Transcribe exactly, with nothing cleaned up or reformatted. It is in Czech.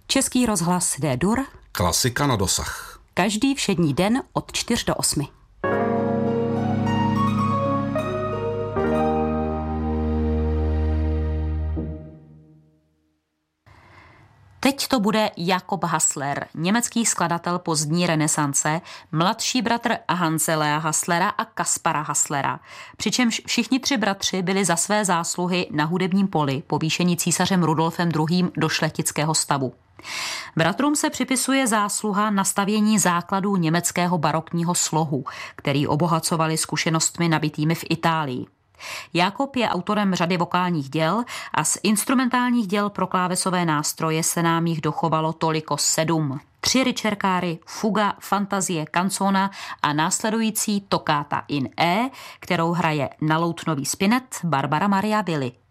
Český rozhlas D-dur. Klasika na dosah. Každý všední den od čtyř do osmi. Teď to bude Jakob Hassler, německý skladatel pozdní renesance, mladší bratr Hanse Lea Hasslera a Kaspara Hasslera. Přičemž všichni tři bratři byli za své zásluhy na hudebním poli povýšení císařem Rudolfem druhým. do šlechtického stavu. Bratrům se připisuje zásluha na stavění základů německého barokního slohu, který obohacovali zkušenostmi nabitými v Itálii. Jakob je autorem řady vokálních děl a z instrumentálních děl pro klávesové nástroje se nám jich dochovalo toliko sedm. Tři ricerkáry, fuga, fantazie, canzona a následující toccata in E, kterou hraje na loutnový spinet Barbara Maria Billy.